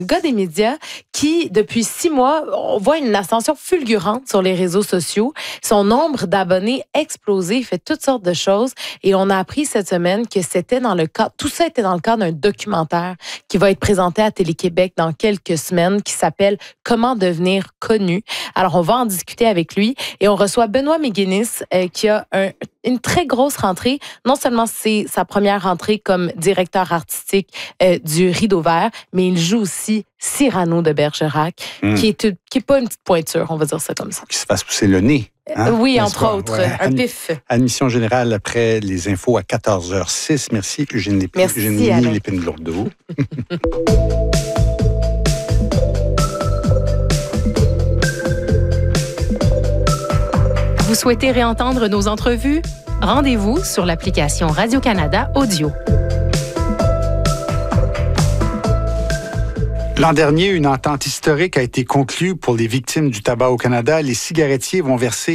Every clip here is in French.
Gars des médias qui, depuis 6 mois, on voit une ascension fulgurante sur les réseaux sociaux. Son nombre d'abonnés explosé, il fait toutes sortes de choses. Et on a appris cette semaine que tout ça était dans le cadre d'un documentaire qui va être présenté à Télé-Québec dans quelques semaines, qui s'appelle « Comment devenir connu ». Alors, on va en discuter avec lui. Et on reçoit Benoît McGuinness, qui a une très grosse rentrée. Non seulement c'est sa première rentrée comme directeur artistique du Rideau Vert, mais il joue aussi Cyrano de Bergerac, qui est pas une petite pointure, on va dire ça comme ça. Qui se fasse pousser le nez. Hein? Oui, entre autres, ouais. un pif. Admission générale après les infos à 14h06. Merci, Eugénie Lépine-Lourdeau. Vous souhaitez réentendre nos entrevues? Rendez-vous sur l'application Radio-Canada Audio. L'an dernier, une entente historique a été conclue pour les victimes du tabac au Canada. Les cigarettiers vont verser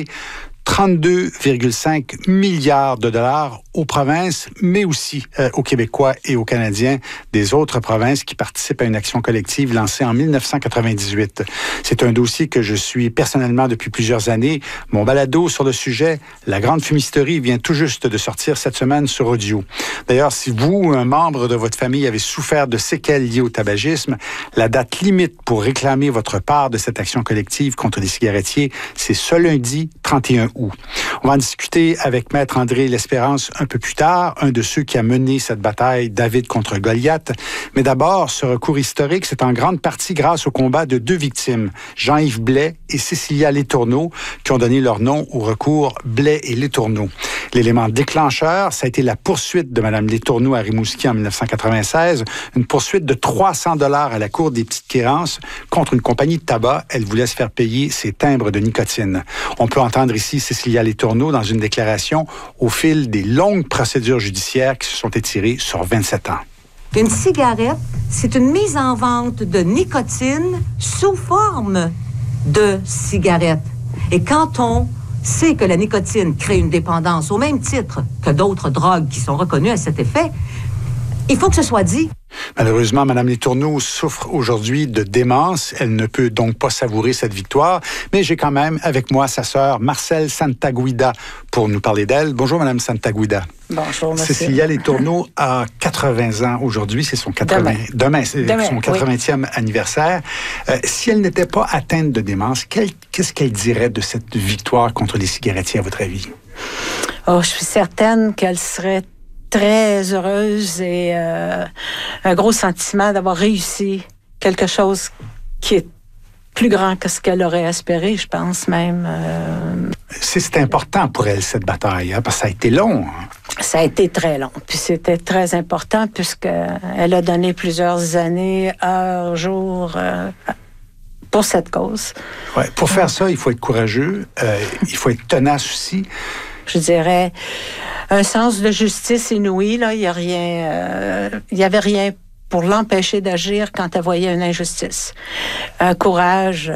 32,5 milliards de dollars aux provinces, mais aussi aux Québécois et aux Canadiens des autres provinces qui participent à une action collective lancée en 1998. C'est un dossier que je suis personnellement depuis plusieurs années. Mon balado sur le sujet, La Grande Fumisterie, vient tout juste de sortir cette semaine sur audio. D'ailleurs, si vous ou un membre de votre famille avez souffert de séquelles liées au tabagisme, la date limite pour réclamer votre part de cette action collective contre les cigarettiers, c'est ce lundi 31 août. On va en discuter avec Maître André L'Espérance un peu plus tard, un de ceux qui a mené cette bataille David contre Goliath. Mais d'abord, ce recours historique, c'est en grande partie grâce au combat de 2 victimes, Jean-Yves Blais et Cécilia Letourneau, qui ont donné leur nom au recours Blais et Letourneau. L'élément déclencheur, ça a été la poursuite de Mme Letourneau à Rimouski en 1996, une poursuite de 300 $ à la Cour des petites créances contre une compagnie de tabac. Elle voulait se faire payer ses timbres de nicotine. On peut entendre ici Cécilia Letourneau dans une déclaration au fil des longues procédures judiciaires qui se sont étirées sur 27 ans. Une cigarette, c'est une mise en vente de nicotine sous forme de cigarette. Et quand on sait que la nicotine crée une dépendance au même titre que d'autres drogues qui sont reconnues à cet effet, il faut que ce soit dit. Malheureusement, Mme Letourneau souffre aujourd'hui de démence. Elle ne peut donc pas savourer cette victoire. Mais j'ai quand même avec moi sa sœur Marcelle Santaguida pour nous parler d'elle. Bonjour, Mme Santaguida. Bonjour, monsieur. Cécilia Letourneau a 80 ans aujourd'hui. C'est son 80e anniversaire. Si elle n'était pas atteinte de démence, qu'est-ce qu'elle dirait de cette victoire contre les cigarettiers, à votre avis? Oh, je suis certaine qu'elle serait très heureuse et un gros sentiment d'avoir réussi quelque chose qui est plus grand que ce qu'elle aurait espéré, je pense même. C'est important pour elle, cette bataille, hein, parce que ça a été long. Hein. Ça a été très long. Puis c'était très important puisqu'elle a donné plusieurs années, heures, jours pour cette cause. Ouais, pour faire ça, il faut être courageux, il faut être tenace aussi. Je dirais un sens de justice inouï. Là, il y avait rien pour l'empêcher d'agir quand elle voyait une injustice. Un courage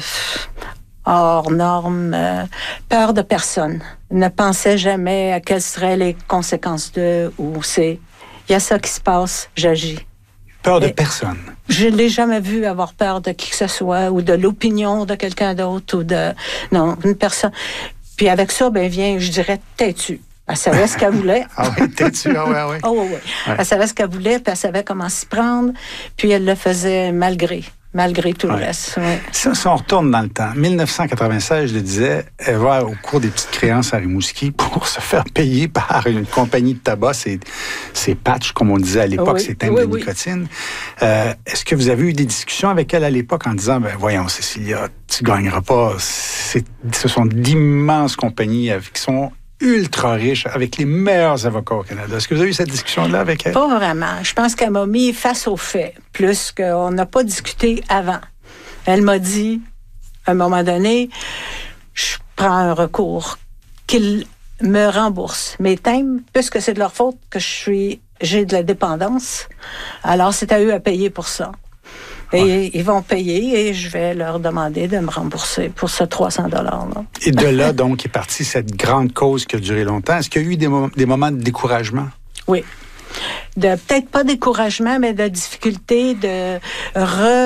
hors norme, peur de personne. Ne pensait jamais à quelles seraient les conséquences il y a ça qui se passe, j'agis. Peur de personne. Je ne l'ai jamais vu avoir peur de qui que ce soit ou de l'opinion de quelqu'un d'autre non, une personne. Puis avec ça, je dirais têtu. Elle savait ce qu'elle voulait. Ah oui, têtu, oui. Oh, oui. Elle savait ce qu'elle voulait, puis elle savait comment s'y prendre, puis elle le faisait malgré tout le reste. Ouais. Si on retourne dans le temps, 1996, je le disais, elle va au cours des petites créances à Rimouski pour se faire payer par une compagnie de tabac, c'est patch, comme on disait à l'époque, c'est timbres de nicotine. Est-ce que vous avez eu des discussions avec elle à l'époque en disant, voyons, Cécilia, tu gagneras pas. Ce sont d'immenses compagnies qui sont ultra riches, avec les meilleurs avocats au Canada. Est-ce que vous avez eu cette discussion-là avec elle? Pas vraiment. Je pense qu'elle m'a mis face aux faits, plus qu'on n'a pas discuté avant. Elle m'a dit, à un moment donné, je prends un recours, qu'ils me remboursent mes timbres, puisque c'est de leur faute que j'ai de la dépendance. Alors, c'est à eux à payer pour ça. Et ils vont payer et je vais leur demander de me rembourser pour ce 300 $. Là. Et de là, donc, est partie cette grande cause qui a duré longtemps. Est-ce qu'il y a eu des moments de découragement? Oui. Peut-être pas découragement, mais de difficulté de